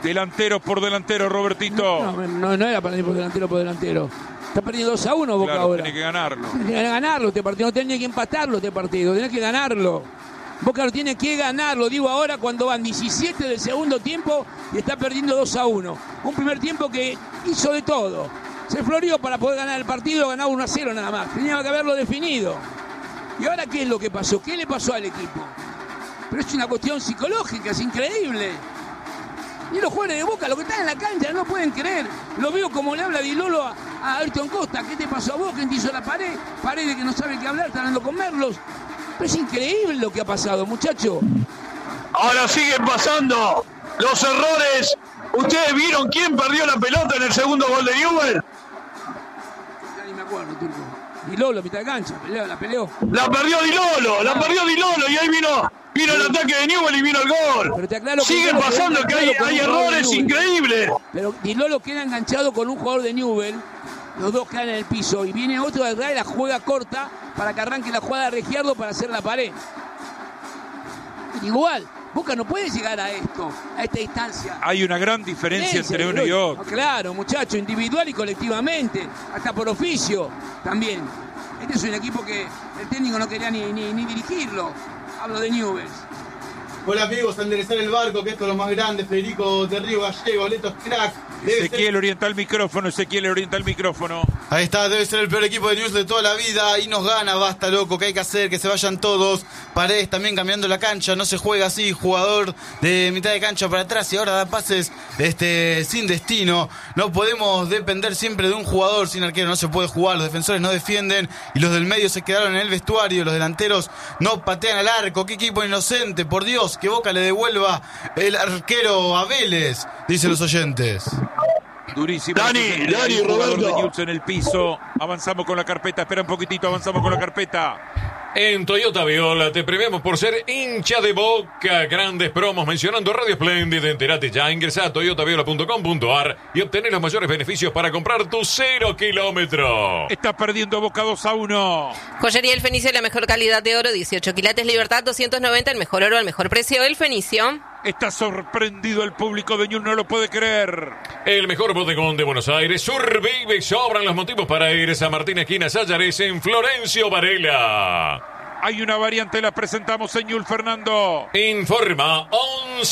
Delantero por delantero, Robertito. No era para ir por delantero. Está perdiendo 2-1 Boca ahora. Tiene que ganarlo. Tiene que ganarlo este partido. No tiene que empatarlo este partido. Tiene que ganarlo. Boca lo tiene que ganarlo. Digo ahora cuando van 17 del segundo tiempo y está perdiendo 2-1. Un primer tiempo que hizo de todo. Se floreó para poder ganar el partido. Ganaba 1-0 nada más. Tenía que haberlo definido. ¿Y ahora qué es lo que pasó? ¿Qué le pasó al equipo? Pero es una cuestión psicológica. Es increíble. Y los jugadores de Boca, los que están en la cancha, no pueden creer. Lo veo como le habla Di Lolo a Ayrton Costa. ¿Qué te pasó a vos? ¿Quién te hizo la pared? Paredes que no sabe qué hablar, está hablando con Merlos. Pero es increíble lo que ha pasado, muchacho. Ahora siguen pasando los errores. ¿Ustedes vieron quién perdió la pelota en el segundo gol de Newell? Ya ni me acuerdo, Turco. Di Lolo, mitad de cancha, la peleó. La perdió Di Lolo, y ahí vino el ataque de Newell y vino el gol. Pero te aclaro Sigue pasando que hay errores increíbles. Pero Di Lolo queda enganchado con un jugador de Newell. Los dos quedan en el piso y viene otro de atrás y la juega corta para que arranque la jugada de Regiardo para hacer la pared. Igual, Boca no puede llegar a esto, a esta distancia. Hay una gran diferencia entre uno y otro. Claro, muchacho, individual y colectivamente, hasta por oficio también. Este es un equipo que el técnico no quería ni dirigirlo. Hablo de Newell's. Hola amigos, a enderezar el barco, que esto es lo más grande. Federico de Río Gallego, Leto es crack. Ezequiel orienta el micrófono. Ahí está, debe ser el peor equipo de News de toda la vida y nos gana, basta loco, ¿qué hay que hacer? Que se vayan todos. Paredes también cambiando la cancha, no se juega así, jugador de mitad de cancha para atrás y ahora da pases sin destino. No podemos depender siempre de un jugador sin arquero, no se puede jugar, los defensores no defienden y los del medio se quedaron en el vestuario, los delanteros no patean al arco. Qué equipo inocente, por Dios, que Boca le devuelva el arquero a Vélez, dicen los oyentes. Durísimo. Dani, jugador Roberto. de Newell's en el piso. Avanzamos con la carpeta. Espera un poquitito, avanzamos con la carpeta. En Toyota Viola te premiamos por ser hincha de Boca. Grandes promos mencionando Radio Splendid. Entérate ya, ingresa a toyotaviola.com.ar y obtener los mayores beneficios para comprar tu 0 kilómetro. Está perdiendo Boca 2-1. Joyería El Fenicio, la mejor calidad de oro, 18 quilates, Libertad 290, el mejor oro al mejor precio. El Fenicio. Está sorprendido el público de Newell's, no lo puede creer. El mejor bodegón de Buenos Aires, Survive. Sobran los motivos para ir a San Martín, esquina Sayares, en Florencio Varela. Hay una variante, la presentamos, señor Fernando. Informa On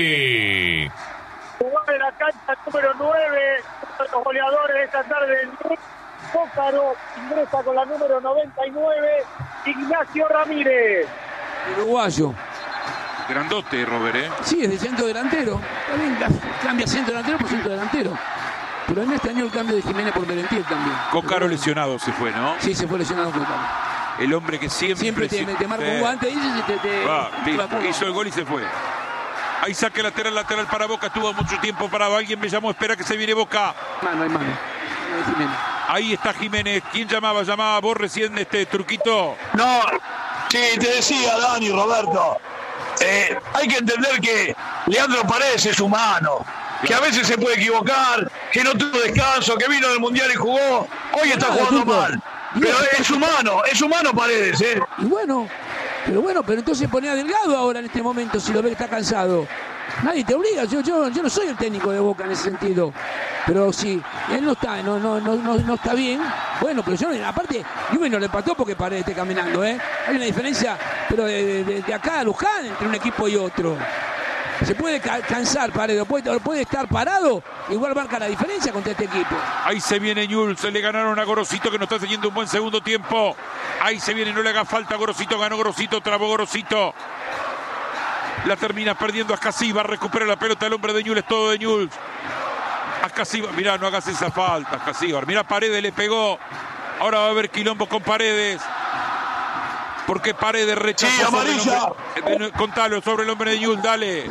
City. Jugada de la cancha número 9, uno de los goleadores de esta tarde en Pócaro, ingresa con la número 99, Ignacio Ramírez. Uruguayo. Grandote, Robert, Sí, es de centro delantero. También cambia centro delantero por centro delantero. Pero en este año el cambio de Jiménez por Merentiel también. Cocaro lesionado se fue, ¿no? Sí, se fue lesionado Cocaro. El hombre que siempre te marca un guante y hizo el gol y se fue. Ahí saque lateral para Boca. Estuvo mucho tiempo parado. Alguien me llamó, espera que se viene Boca. Mano, hay mano. Ahí está Jiménez. ¿Quién llamaba? ¿Llamaba vos recién, Turquito? No, sí, te decía Dani, Roberto. Hay que entender que Leandro Paredes es humano, que a veces se puede equivocar, que no tuvo descanso, que vino del Mundial y jugó, hoy está jugando mal, pero es humano Paredes, Y bueno, pero entonces pone a Delgado ahora en este momento si lo ve que está cansado. Nadie te obliga, yo no soy el técnico de Boca en ese sentido. Pero si él no está bien, bueno, pero yo aparte, Newell's no le empató porque Paredes esté caminando, Hay una diferencia, pero de acá a Luján entre un equipo y otro. Se puede cansar Paredes, puede estar parado, igual marca la diferencia contra este equipo. Ahí se viene Newell's, se le ganaron a Gorosito que no está haciendo un buen segundo tiempo. Ahí se viene, no le haga falta a Gorosito, ganó Gorosito, trabó Gorosito. La termina perdiendo Ascasiba, recupera la pelota el hombre de Newell's, todo de Newell's. Ascasiba, mirá, no hagas esa falta, Ascasiba. Mirá, Paredes le pegó. Ahora va a haber quilombo con Paredes. Porque Paredes rechazó. Sí, amarilla. Contalo sobre el hombre de Newell's, dale.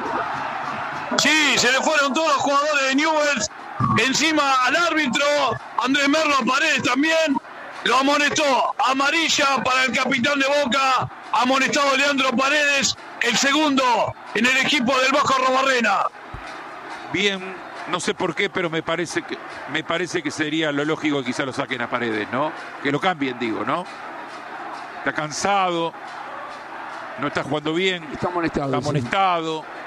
Sí, se le fueron todos los jugadores de Newell's encima al árbitro. Andrés Merlo, Paredes también. Lo amonestó. Amarilla para el capitán de Boca. Amonestado Leandro Paredes. El segundo en el equipo del Vasco Robarrena. Bien, no sé por qué, pero me parece que sería lo lógico que quizá lo saquen a Paredes, ¿no? Que lo cambien, digo, ¿no? Está cansado, no está jugando bien. Está amonestado. Está amonestado.